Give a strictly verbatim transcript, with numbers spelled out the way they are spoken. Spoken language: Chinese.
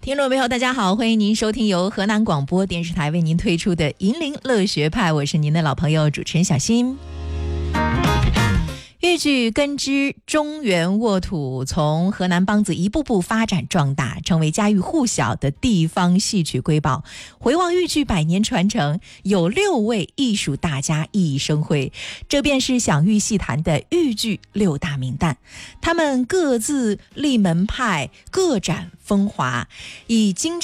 听众朋友大家好，欢迎您收听由河南广播电视台为您推出的银铃乐学派，我是您的老朋友主持人小新。豫剧根枝中原沃土，从河南梆子一步步发展壮大，成为家喻户晓的地方戏曲瑰宝。回望豫剧百年传承，有六位艺术大家熠熠生辉，这便是享誉戏坛的豫剧六大名旦。他们各自立门派，各展风华，以精